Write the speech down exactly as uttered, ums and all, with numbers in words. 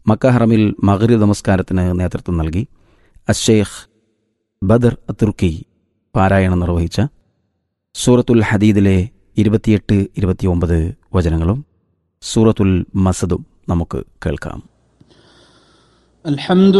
Mecca ഹറമിൽ മഗ്രിബ് നമസ്കാരത്തിന് നേതൃത്വം നൽകി അശ്ശൈഖ് ബദർ തുർക്കി പാരായണം നിർവഹിച്ച സൂറത്തുൽ ഹദീദിലെ ഇരുപത്തിയെട്ട് ഇരുപത്തിയൊമ്പത് വചനങ്ങളും സൂറത്തുൽ മസദും നമുക്ക് കേൾക്കാം.